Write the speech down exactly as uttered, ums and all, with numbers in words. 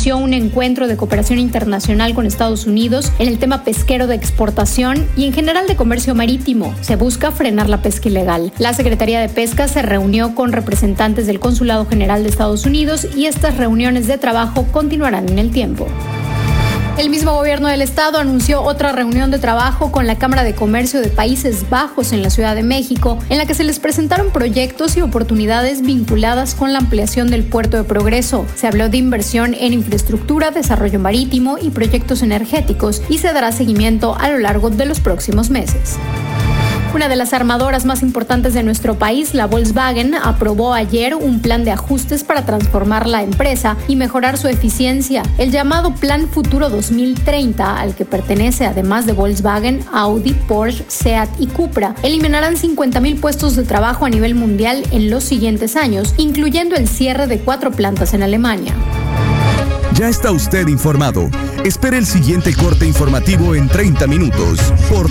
inició un encuentro de cooperación internacional con Estados Unidos en el tema pesquero de exportación y en general de comercio marítimo. Se busca frenar la pesca ilegal. La Secretaría de Pesca se reunió con representantes del Consulado General de Estados Unidos y estas reuniones de trabajo continuarán en el tiempo. El mismo gobierno del estado anunció otra reunión de trabajo con la Cámara de Comercio de Países Bajos en la Ciudad de México, en la que se les presentaron proyectos y oportunidades vinculadas con la ampliación del puerto de Progreso. Se habló de inversión en infraestructura, desarrollo marítimo y proyectos energéticos, y se dará seguimiento a lo largo de los próximos meses. Una de las armadoras más importantes de nuestro país, la Volkswagen, aprobó ayer un plan de ajustes para transformar la empresa y mejorar su eficiencia. El llamado Plan Futuro dos mil treinta, al que pertenece además de Volkswagen, Audi, Porsche, Seat y Cupra, eliminarán cincuenta mil puestos de trabajo a nivel mundial en los siguientes años, incluyendo el cierre de cuatro plantas en Alemania. Ya está usted informado. Espere el siguiente corte informativo en treinta minutos por